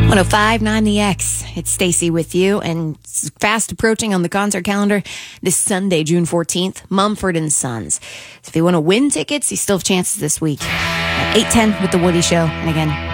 105.9 The X. It's Stacy with you, and it's fast approaching on the concert calendar this Sunday, June 14th, Mumford & Sons. So if you want to win tickets, you still have chances this week at 8:10 with The Woody Show. And again,